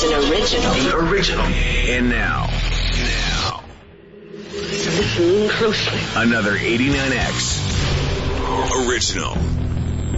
An original. The original. And now. Listen closely. Another 89X original.